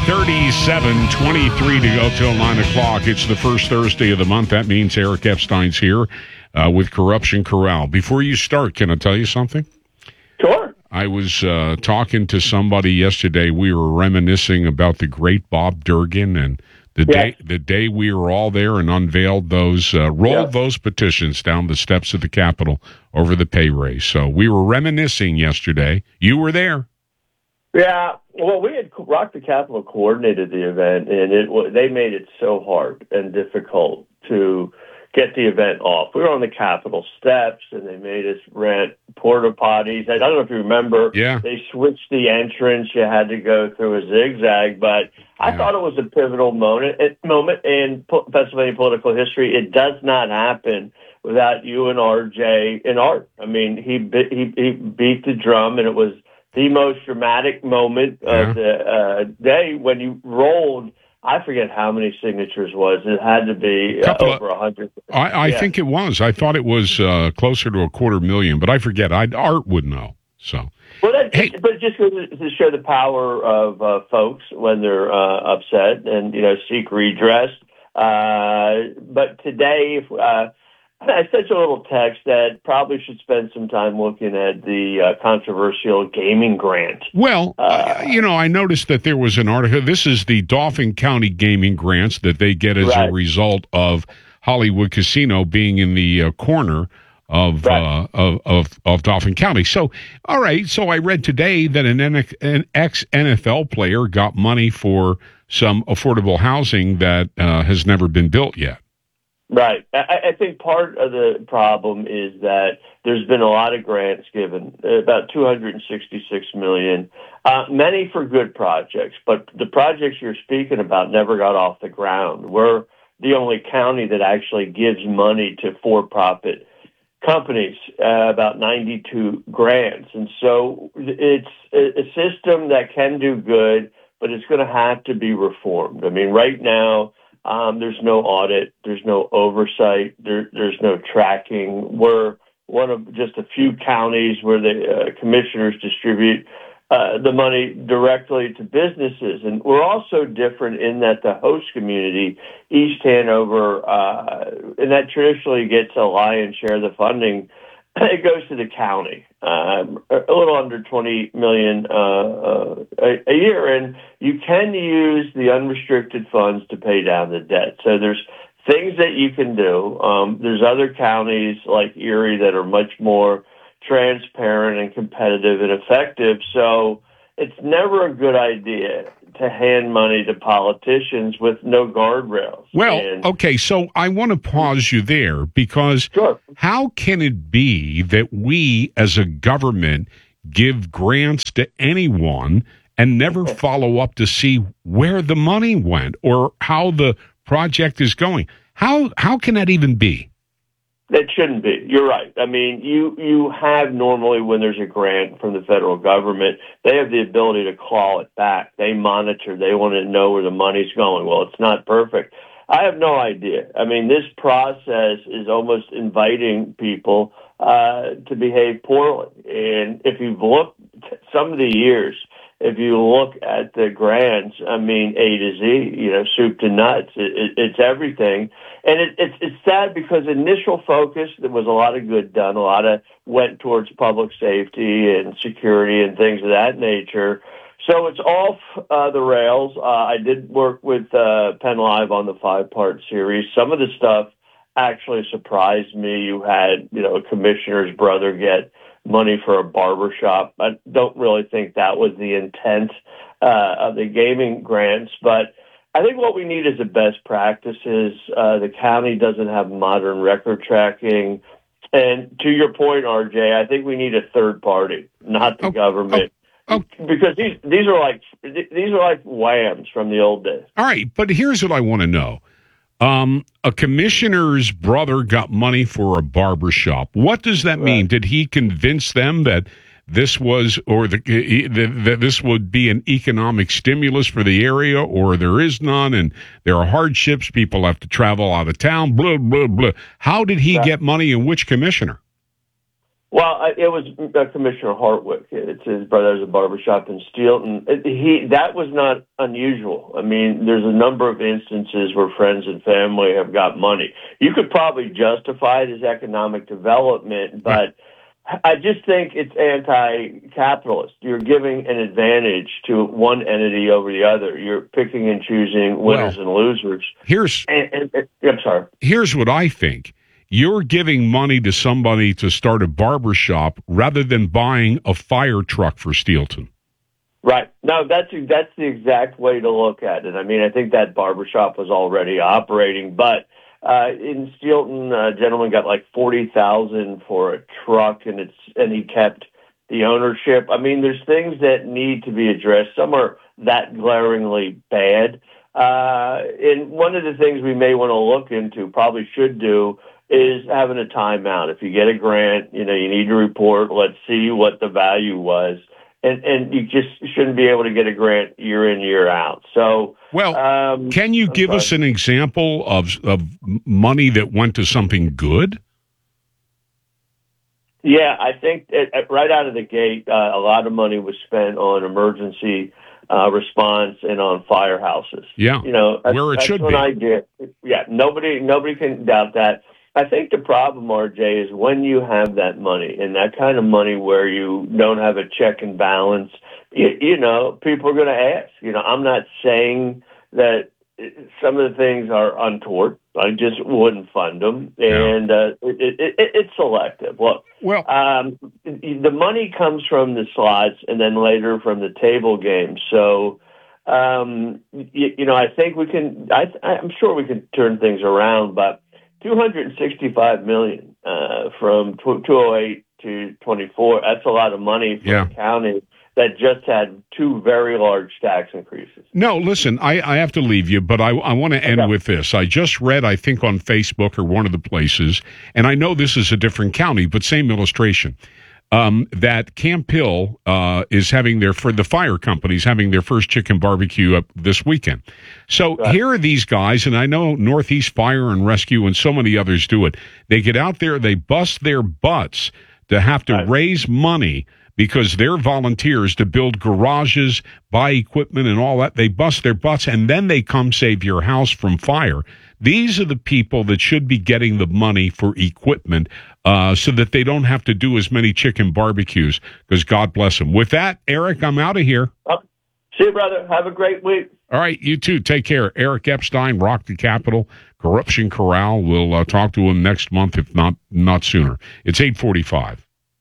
8:37, 23 to go till 9 o'clock. It's the first Thursday of the month. That means Eric Epstein's here with Corruption Corral. Before you start, can I tell you something? Sure. I was talking to somebody yesterday. We were reminiscing about the great Bob Durgan and the day we were all there and unveiled those, rolled those petitions down the steps of the Capitol over the pay raise. So we were reminiscing yesterday. You were there. Yeah. Well, we had Rock the Capitol coordinated the event, and they made it so hard and difficult to get the event off. We were on the Capitol steps, and they made us rent porta potties. I don't know if you remember. Yeah. They switched the entrance. You had to go through a zigzag, but I thought it was a pivotal moment in Pennsylvania political history. It does not happen without you and RJ and Art. I mean, he beat the drum, and it was the most dramatic moment of the day when you rolled. I forget how many signatures was. It had to be over 100. I think it was. I thought it was closer to 250,000, but I forget. Art would know. So, well, but it just goes to show the power of folks when they're upset and seek redress. But today, I sent you a little text that probably should spend some time looking at the controversial gaming grant. Well, I noticed that there was an article. This is the Dauphin County gaming grants that they get as a result of Hollywood Casino being in the corner of Dauphin County. So, all right. So I read today that an ex-NFL player got money for some affordable housing that has never been built yet. Right. I think part of the problem is that there's been a lot of grants given, about $266 million, many for good projects, but the projects you're speaking about never got off the ground. We're the only county that actually gives money to for-profit companies, about 92 grants. And so it's a system that can do good, but it's going to have to be reformed. I mean, right now, there's no audit, there's no oversight, there's no tracking. We're one of just a few counties where the commissioners distribute the money directly to businesses. And we're also different in that the host community, East Hanover, and that traditionally gets a lion's share of the funding. It goes to the county, a little under $20 million a year, and you can use the unrestricted funds to pay down the debt. So there's things that you can do. There's other counties like Erie that are much more transparent and competitive and effective. So it's never a good idea to hand money to politicians with no guardrails. Well, okay, so I want to pause you there because how can it be that we as a government give grants to anyone and never follow up to see where the money went or how the project is going? How can that even be? That shouldn't be. You're right. I mean, you have normally when there's a grant from the federal government, they have the ability to claw it back. They monitor. They want to know where the money's going. Well, it's not perfect. I have no idea. I mean, this process is almost inviting people to behave poorly. And if you've looked at some of the years, if you look at the grants, I mean, A to Z, soup to nuts, it's everything. And it's sad because initial focus, there was a lot of good done. A lot of went towards public safety and security and things of that nature. So it's off the rails. I did work with Penn Live on the 5-part series. Some of the stuff actually surprised me. You had, a commissioner's brother get money for a barbershop. I don't really think that was the intent of the gaming grants, but I think what we need is the best practices. The county doesn't have modern record tracking. And to your point, RJ, I think we need a third party, not the government. Because these are like whams from the old days. All right, but here's what I want to know. A commissioner's brother got money for a barbershop. What does that mean? Did he convince them that this was, or that this would be an economic stimulus for the area, or there is none, and there are hardships, people have to travel out of town, blah, blah, blah. How did he get money, and which commissioner? Well, it was Commissioner Hartwick. It's his brother has a barbershop in Steelton. That was not unusual. I mean, there's a number of instances where friends and family have got money. You could probably justify it as economic development, but I just think it's anti-capitalist. You're giving an advantage to one entity over the other. You're picking and choosing winners and losers. I'm sorry. Here's what I think. You're giving money to somebody to start a barbershop rather than buying a fire truck for Steelton. Right. No, that's the exact way to look at it. I mean, I think that barbershop was already operating, but in Steelton, a gentleman got like $40,000 for a truck, and he kept the ownership. I mean, there's things that need to be addressed. Some are that glaringly bad. And one of the things we may want to look into, probably should do, is having a timeout. If you get a grant, you need to report. Let's see what the value was. And you just shouldn't be able to get a grant year in, year out. So, can you give us an example of money that went to something good? Yeah, I think right out of the gate, a lot of money was spent on emergency response and on firehouses. Yeah, where it should be. Yeah, nobody can doubt that. I think the problem, RJ, is when you have that money, and that kind of money where you don't have a check and balance, people are going to ask. I'm not saying that some of the things are untoward. I just wouldn't fund them. And it's selective. Look, the money comes from the slots and then later from the table games. So, I think we can, I'm sure we can turn things around, but $265 million from 2008 to 24. That's a lot of money for the county that just had two very large tax increases. No, listen, I have to leave you, but I want to end with this. I just read, I think on Facebook or one of the places, and I know this is a different county, but same illustration, that Camp Hill is having the fire company's having their first chicken barbecue up this weekend. So here are these guys, and I know Northeast Fire and Rescue and so many others do it. They get out there, they bust their butts to have to raise money because they're volunteers to build garages, buy equipment and all that. They bust their butts, and then they come save your house from fire. These are the people that should be getting the money for equipment so that they don't have to do as many chicken barbecues, because God bless them. With that, Eric, I'm out of here. See you, brother. Have a great week. All right, you too. Take care. Eric Epstein, Rock the Capital, Corruption Corral. We'll talk to him next month, if not sooner. It's 8:45.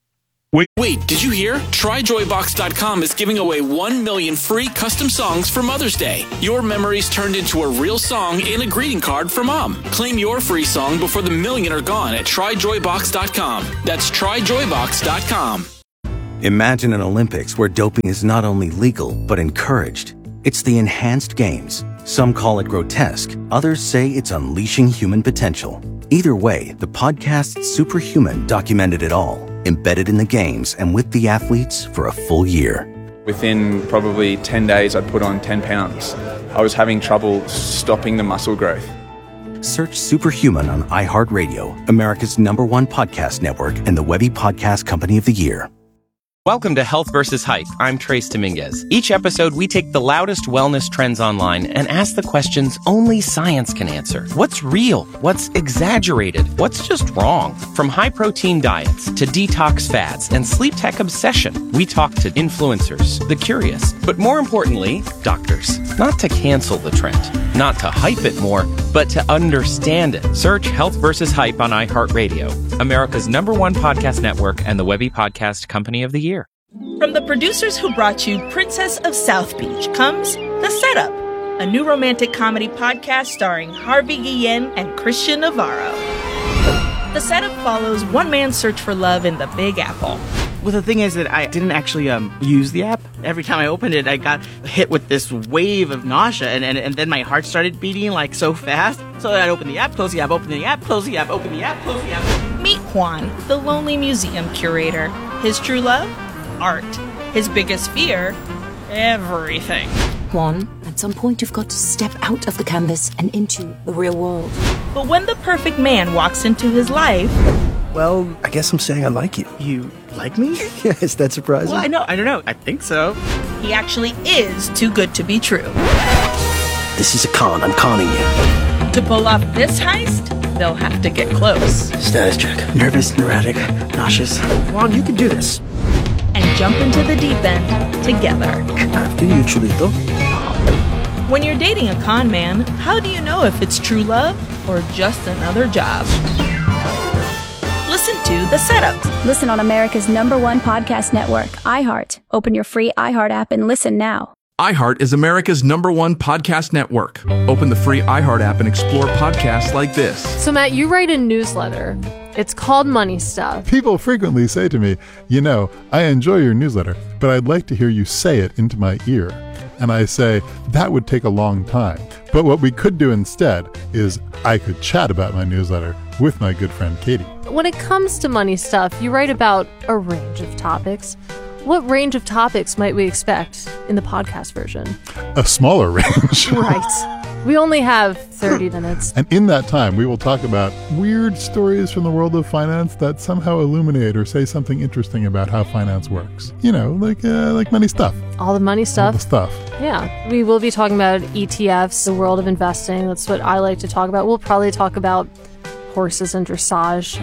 Wait, did you hear? TryJoyBox.com is giving away 1 million free custom songs for Mother's Day. Your memories turned into a real song and a greeting card for Mom. Claim your free song before the million are gone at TryJoyBox.com. That's TryJoyBox.com. Imagine an Olympics where doping is not only legal, but encouraged. It's the Enhanced Games. Some call it grotesque. Others say it's unleashing human potential. Either way, the podcast Superhuman documented it all, embedded in the games and with the athletes for a full year. Within probably 10 days, I'd put on 10 pounds. I was having trouble stopping the muscle growth. Search Superhuman on iHeartRadio, America's #1 podcast network, and the Webby Podcast Company of the Year. Welcome to Health vs. Hype. I'm Trace Dominguez. Each episode, we take the loudest wellness trends online and ask the questions only science can answer. What's real? What's exaggerated? What's just wrong? From high-protein diets to detox fads and sleep tech obsession, we talk to influencers, the curious, but more importantly, doctors. Not to cancel the trend, not to hype it more, but to understand it. Search Health vs. Hype on iHeartRadio, America's #1 podcast network, and the Webby Podcast Company of the Year. From the producers who brought you Princess of South Beach comes The Setup, a new romantic comedy podcast starring Harvey Guillen and Christian Navarro. The Setup follows one man's search for love in the Big Apple. Well, the thing is that I didn't actually use the app. Every time I opened it, I got hit with this wave of nausea, and then my heart started beating like so fast. So I'd open the app, close the app, open the app, close the app, open the app, close the app. Meet Juan, the lonely museum curator. His true love? Art. His biggest fear? Everything. Juan, at some point you've got to step out of the canvas and into the real world. But when the perfect man walks into his life, Well, I guess I'm saying I like you. You like me? Yeah, is that surprising? Well, I don't know. I think so. He actually is too good to be true. This is a con. I'm conning you. To pull off this heist, they'll have to get close. Status check. Nervous, neurotic, nauseous. Juan, you can do this. And jump into the deep end together. After you, Chulito. When you're dating a con man, how do you know if it's true love or just another job? Listen to The Setup. Listen on America's #1 podcast network, iHeart. Open your free iHeart app and listen now. iHeart is America's #1 podcast network. Open the free iHeart app and explore podcasts like this. So, Matt, you write a newsletter. It's called Money Stuff. People frequently say to me, you know, I enjoy your newsletter, but I'd like to hear you say it into my ear. And I say, that would take a long time. But what we could do instead is I could chat about my newsletter with my good friend Katie. When it comes to Money Stuff, you write about a range of topics. What range of topics might we expect in the podcast version? A smaller range. Right. We only have 30 minutes. And in that time, we will talk about weird stories from the world of finance that somehow illuminate or say something interesting about how finance works. You know, like money stuff. All the money stuff. All the stuff. Yeah. We will be talking about ETFs, the world of investing. That's what I like to talk about. We'll probably talk about horses and dressage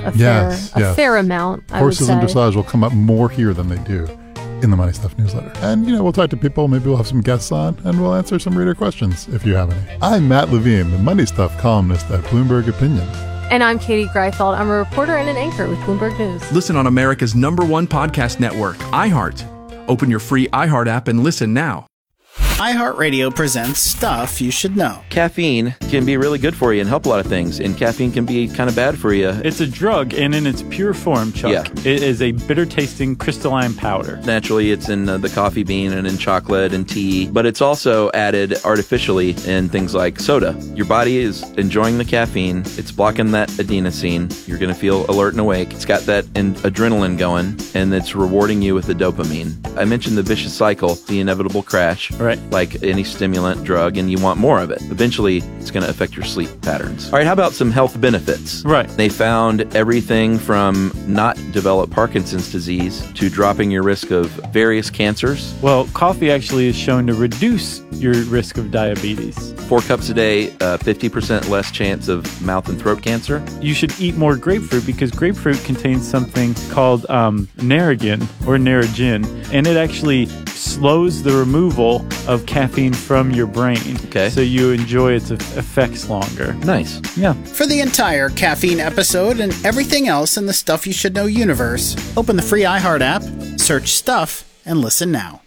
a fair amount, I would say. Horses and dressage will come up more here than they do in the Money Stuff newsletter. And, we'll talk to people, maybe we'll have some guests on, and we'll answer some reader questions if you have any. I'm Matt Levine, the Money Stuff columnist at Bloomberg Opinion. And I'm Katie Greifeld. I'm a reporter and an anchor with Bloomberg News. Listen on America's #1 podcast network, iHeart. Open your free iHeart app and listen now. iHeartRadio presents Stuff You Should Know. Caffeine can be really good for you and help a lot of things, and caffeine can be kind of bad for you. It's a drug, and in its pure form, Chuck, it is a bitter-tasting crystalline powder. Naturally, it's in the coffee bean and in chocolate and tea, but it's also added artificially in things like soda. Your body is enjoying the caffeine. It's blocking that adenosine. You're going to feel alert and awake. It's got that adrenaline going, and it's rewarding you with the dopamine. I mentioned the vicious cycle, the inevitable crash. Right. Like any stimulant drug, and you want more of it. Eventually, it's going to affect your sleep patterns. All right, how about some health benefits? Right. They found everything from not develop Parkinson's disease to dropping your risk of various cancers. Well, coffee actually is shown to reduce your risk of diabetes. 4 cups a day, 50% less chance of mouth and throat cancer. You should eat more grapefruit because grapefruit contains something called Narragin or Narragin, and it actually slows the removal of caffeine from your brain. Okay. So you enjoy its effects longer. Nice. Yeah. For the entire caffeine episode and everything else in the Stuff You Should Know universe, open the free iHeart app, search Stuff, and listen now.